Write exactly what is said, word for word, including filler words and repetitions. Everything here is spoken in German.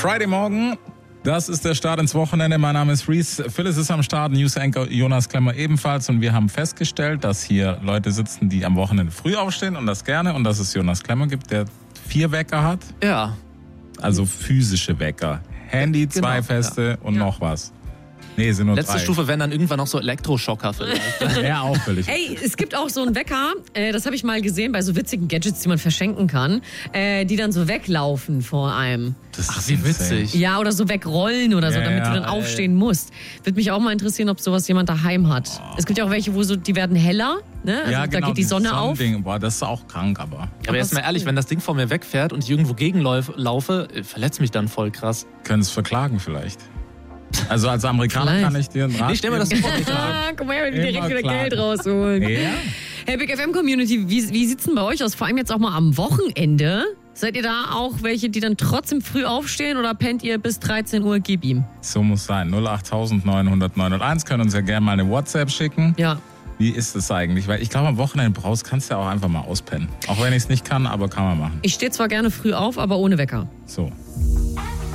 Friday Morgen, das ist der Start ins Wochenende. Mein Name ist Reese. Phyllis ist am Start, News Anchor Jonas Klemmer ebenfalls. Und wir haben festgestellt, dass hier Leute sitzen, die am Wochenende früh aufstehen und das gerne. Und dass es Jonas Klemmer gibt, der vier Wecker hat. Ja. Also physische Wecker. Handy, genau, zwei feste ja. und ja. noch was. Nee, sind nur Letzte drei. Stufe wären dann irgendwann noch so Elektroschocker vielleicht. Ja, auch völlig. Ey, es gibt auch so einen Wecker, äh, das habe ich mal gesehen bei so witzigen Gadgets, die man verschenken kann, äh, die dann so weglaufen vor einem. Das Ach, ist wie insane. witzig. Ja, oder so wegrollen oder so, Ja, damit ja, du dann ey. aufstehen musst. Würde mich auch mal interessieren, ob sowas jemand daheim hat. Oh. Es gibt ja auch welche, wo so, die werden heller, ne? Also Ja, da genau, geht die Sonne auf. Sonnending. Boah, das ist auch krank, aber. Aber jetzt ist mal ehrlich, cool. wenn das Ding vor mir wegfährt und ich irgendwo gegenlaufe, verletzt mich dann voll krass. Können es verklagen vielleicht. Also als Amerikaner Vielleicht. kann ich dir einen Rat Nee, stell mir das geben. vor, Ah, guck mal, wie Immer direkt wieder klar. Geld rausholen. Ja. Hey, Big F M Community, wie, wie sieht's denn bei euch aus? Vor allem jetzt auch mal am Wochenende. Seid ihr da auch welche, die dann trotzdem früh aufstehen oder pennt ihr bis dreizehn Uhr? Gib ihm. So muss sein. null acht neun null null neun null eins können uns ja gerne mal eine WhatsApp schicken. Ja. Wie ist es eigentlich? Weil ich glaube, am Wochenende brauchst kannst du ja auch einfach mal auspennen. Auch wenn ich es nicht kann, aber kann man machen. Ich stehe zwar gerne früh auf, aber ohne Wecker. So.